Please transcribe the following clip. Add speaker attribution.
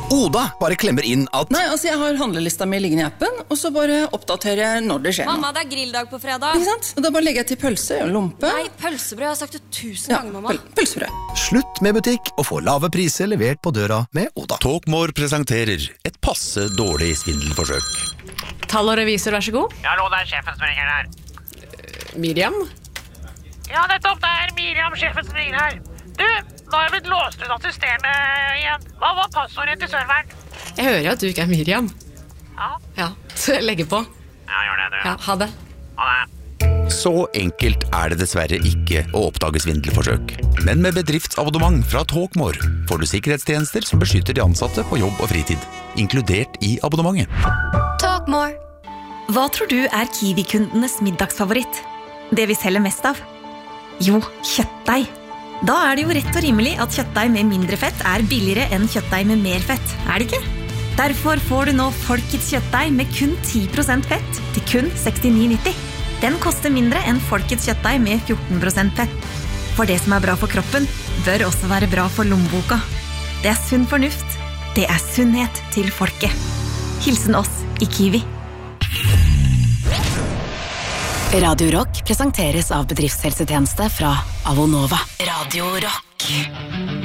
Speaker 1: Oda bare klemmer inn at
Speaker 2: Nei, altså jeg har handlelista mi liggende i appen, og så bare oppdaterer jeg når det skjer
Speaker 3: Mamma, det er grilldag på fredag.
Speaker 2: Ikke sant? Og da bare legger jeg til pølse og lompe.
Speaker 3: Nei, pølsebrød, jeg har sagt det 1000 ganger, mamma.
Speaker 2: Pølsebrød.
Speaker 1: Slutt med butikk og få lave priser levert på døra med Oda.
Speaker 4: Talkmore presenterer et passe dårlig svindelforsøk.
Speaker 5: Tall og revisor, vær så god.
Speaker 6: Ja, hallo, det er sjefen som ringer her.
Speaker 5: Miriam?
Speaker 6: Ja, nettopp, det er Miriam, sjefen som ringer her. Du, nå har jeg blitt låst ut av systemet igjen. Hva var passordet til serveren?
Speaker 5: Jeg hører jo at du ikke er Miriam.
Speaker 6: Ja,
Speaker 5: Så jeg legger på.
Speaker 6: ja gjør det, du.
Speaker 5: Ja, ha det.
Speaker 6: Ha det.
Speaker 4: Så enkelt er det dessverre ikke å oppdage svindelforsøk. Men med bedriftsabonnement fra Talkmore får du sikkerhetstjenester som beskytter de ansatte på jobb og fritid, inkludert i abonnementet.
Speaker 7: Talkmore. Hva tror du er Kiwi-kundenes middagsfavoritt? Det vi selger mest av? Jo, kjøttdeig. Da er det jo rett og rimelig at kjøttdeig med mindre fett er billigere enn kjøttdeig med mer fett, er det ikke? Derfor får du nå Folkets kjøttdeig med kun 10% fett til kun 69,90. Den koster mindre enn Folkets kjøttdeig med 14% fett. For det som er bra for kroppen, bør også være bra for lommeboka. Det er sunn fornuft. Det er sunnhet til folket. Hilsen oss i Kiwi.
Speaker 8: Radio Rock presenteres av bedriftshelsetjeneste fra Avonova. Radio Rock.